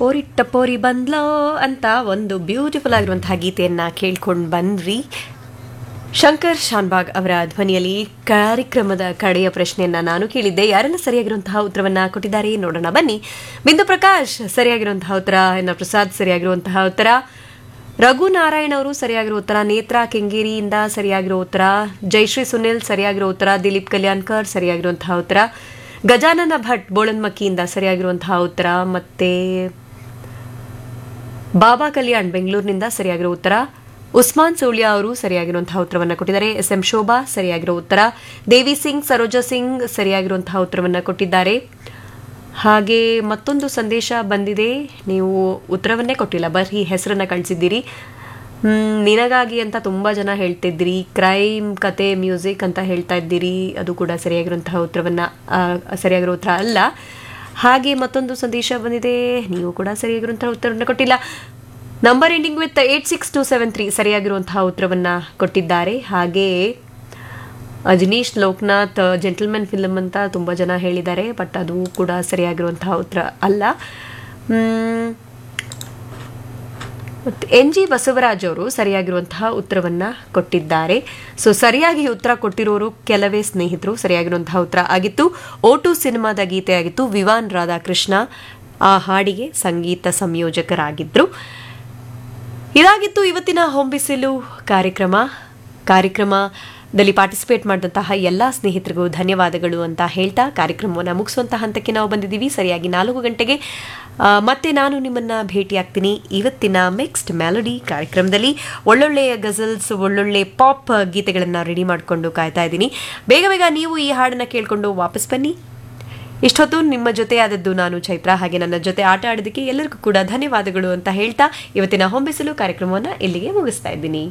ಟಪೋರಿ ಟಪೋರಿ ಬಂದ್ಲೋ ಅಂತ ಒಂದು ಬ್ಯೂಟಿಫುಲ್ ಆಗಿರುವಂತಹ ಗೀತೆಯನ್ನ ಕೇಳ್ಕೊಂಡು ಬಂದ್ವಿ. ಶಂಕರ್ ಶಾನ್ಬಾಗ್ ಅವರ ಧ್ವನಿಯಲ್ಲಿ ಕಾರ್ಯಕ್ರಮದ ಕಡೆಯ ಪ್ರಶ್ನೆಯನ್ನ ನಾನು ಕೇಳಿದ್ದೆ. ಯಾರೆಲ್ಲ ಸರಿಯಾಗಿರುವಂತಹ ಉತ್ತರವನ್ನ ಕೊಟ್ಟಿದ್ದಾರೆ ನೋಡೋಣ ಬನ್ನಿ. ಬಿಂದು ಪ್ರಕಾಶ್ ಸರಿಯಾಗಿರುವಂತಹ ಉತ್ತರ, ಎನ್ ಪ್ರಸಾದ್ ಸರಿಯಾಗಿರುವಂತಹ ಉತ್ತರ, ರಘುನಾರಾಯಣ್ ಅವರು ಸರಿಯಾಗಿರೋ ಉತ್ತರ, ನೇತ್ರಾ ಕೆಂಗೇರಿಯಿಂದ ಸರಿಯಾಗಿರೋ ಉತ್ತರ, ಜಯಶ್ರೀ ಸುನಿಲ್ ಸರಿಯಾಗಿರೋ ಉತ್ತರ, ದಿಲೀಪ್ ಕಲ್ಯಾಣ್ಕರ್ ಸರಿಯಾಗಿರುವಂತಹ ಉತ್ತರ, ಗಜಾನನ ಭಟ್ ಬೋಳನ್ಮಕ್ಕಿಯಿಂದ ಸರಿಯಾಗಿರುವಂತಹ ಉತ್ತರ, ಮತ್ತೆ ಬಾಬಾ ಕಲ್ಯಾಣ್ ಬೆಂಗಳೂರಿನಿಂದ ಸರಿಯಾಗಿರೋ ಉತ್ತರ, ಉಸ್ಮಾನ್ ಸೋಳಿಯಾ ಅವರು ಸರಿಯಾಗಿರುವಂತಹ ಉತ್ತರವನ್ನು ಕೊಟ್ಟಿದ್ದಾರೆ. ಎಸ್ಎಂ ಶೋಭಾ ಸರಿಯಾಗಿರೋ ಉತ್ತರ, ದೇವಿ ಸಿಂಗ್, ಸರೋಜಾ ಸಿಂಗ್ ಸರಿಯಾಗಿರುವಂತಹ ಉತ್ತರವನ್ನು ಕೊಟ್ಟಿದ್ದಾರೆ. ಹಾಗೆ ಮತ್ತೊಂದು ಸಂದೇಶ ಬಂದಿದೆ, ನೀವು ಉತ್ತರವನ್ನೇ ಕೊಟ್ಟಿಲ್ಲ, ಬರೀ ಹೆಸರನ್ನ ಕಳಿಸಿದ್ದೀರಿ. ನಿನಗಾಗಿ ಅಂತ ತುಂಬಾ ಜನ ಹೇಳ್ತಿದ್ದೀರಿ, ಕ್ರೈಮ್ ಕತೆ ಮ್ಯೂಸಿಕ್ ಅಂತ ಹೇಳ್ತಾ ಇದ್ದೀರಿ, ಅದು ಕೂಡ ಸರಿಯಾಗಿರುವಂತಹ ಸರಿಯಾಗಿರೋ ಉತ್ತರ ಅಲ್ಲ. ಹಾಗೆ ಮತ್ತೊಂದು ಸಂದೇಶ ಬಂದಿದೆ, ನೀವು ಕೂಡ ಸರಿಯಾಗಿರುವಂತಹ ಉತ್ತರವನ್ನು ಕೊಟ್ಟಿಲ್ಲ. ನಂಬರ್ ಎಂಡಿಂಗ್ ವಿತ್ 86273 ಸರಿಯಾಗಿರುವಂತಹ ಉತ್ತರವನ್ನ ಕೊಟ್ಟಿದ್ದಾರೆ. ಹಾಗೆ ಅಜನೀಶ್ ಲೋಕನಾಥ್ ಜೆಂಟಲ್ಮನ್ ಫಿಲ್ಮ್ ಅಂತ ತುಂಬ ಜನ ಹೇಳಿದ್ದಾರೆ, ಬಟ್ ಅದು ಕೂಡ ಸರಿಯಾಗಿರುವಂತಹ ಉತ್ತರ ಅಲ್ಲ. ಮತ್ತು NG ಬಸವರಾಜ್ ಅವರು ಸರಿಯಾಗಿರುವಂತಹ ಉತ್ತರವನ್ನ ಕೊಟ್ಟಿದ್ದಾರೆ. ಸೊ ಸರಿಯಾಗಿ ಉತ್ತರ ಕೊಟ್ಟಿರೋರು ಕೆಲವೇ ಸ್ನೇಹಿತರು. ಸರಿಯಾಗಿರುವಂತಹ ಉತ್ತರ ಆಗಿತ್ತು O2 ಸಿನಿಮಾದ ಗೀತೆ ಆಗಿತ್ತು. ವಿವಾನ್ ರಾಧಾಕೃಷ್ಣ ಆ ಹಾಡಿಗೆ ಸಂಗೀತ ಸಂಯೋಜಕರಾಗಿದ್ರು. ಇದಾಗಿತ್ತು ಇವತ್ತಿನ ಹೊಂಬಿಸಿಲು ಕಾರ್ಯಕ್ರಮದಲ್ಲಿ ಪಾರ್ಟಿಸಿಪೇಟ್ ಮಾಡಿದಂತಹ ಎಲ್ಲ ಸ್ನೇಹಿತರಿಗೂ ಧನ್ಯವಾದಗಳು ಅಂತ ಹೇಳ್ತಾ ಕಾರ್ಯಕ್ರಮವನ್ನು ಮುಗಿಸುವಂತಹ ಹಂತಕ್ಕೆ ನಾವು ಬಂದಿದ್ದೀವಿ. ಸರಿಯಾಗಿ 4 ಗಂಟೆಗೆ ಮತ್ತೆ ನಾನು ನಿಮ್ಮನ್ನ ಭೇಟಿಯಾಗ್ತೀನಿ ಇವತ್ತಿನ ಮಿಕ್ಸ್ಡ್ ಮೆಲೋಡಿ ಕಾರ್ಯಕ್ರಮದಲ್ಲಿ. ಒಳ್ಳೊಳ್ಳೆಯ ಗಜಲ್ಸ್, ಒಳ್ಳೊಳ್ಳೆ ಪಾಪ್ ಗೀತೆಗಳನ್ನು ರೆಡಿ ಮಾಡಿಕೊಂಡು ಕಾಯ್ತಾ ಇದ್ದೀನಿ. ಬೇಗ ಬೇಗ ನೀವು ಈ ಹಾಡನ್ನು ಕೇಳಿಕೊಂಡು ವಾಪಸ್ ಬನ್ನಿ. ಇಷ್ಟೊತ್ತು ನಿಮ್ಮ ಜೊತೆ ಆದದ್ದು ನಾನು ಚೈತ್ರ. ಹಾಗೆ ನನ್ನ ಜೊತೆ ಆಟ ಆಡೋದಕ್ಕೆ ಎಲ್ಲರಿಗೂ ಕೂಡ ಧನ್ಯವಾದಗಳು ಅಂತ ಹೇಳ್ತಾ ಇವತ್ತಿನ ಹೊಂಬಿಸಲು ಕಾರ್ಯಕ್ರಮವನ್ನು ಇಲ್ಲಿಗೆ ಮುಗಿಸ್ತಾ ಇದ್ದೀನಿ.